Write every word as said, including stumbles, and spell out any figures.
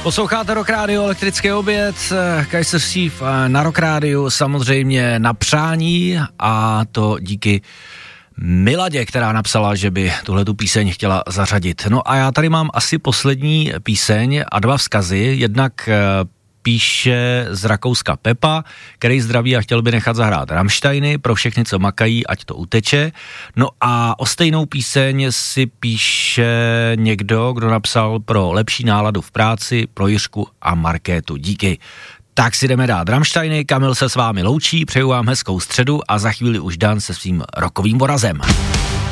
Posloucháte Rock Radio, elektrický oběd, Kaiser Chief na Rock Radio, samozřejmě na přání, a to díky Miladě, která napsala, že by tuhletu píseň chtěla zařadit. No a já tady mám asi poslední píseň a dva vzkazy, jednak píše z Rakouska Pepa, který zdraví a chtěl by nechat zahrát Rammsteiny pro všechny, co makají, ať to uteče. No a o stejnou píseň si píše někdo, kdo napsal pro lepší náladu v práci, pro Jiřku a Markétu. Díky. Tak si jdeme dát Rammsteiny, Kamil se s vámi loučí, přeju vám hezkou středu a za chvíli už Dan se svým rockovým vorazem.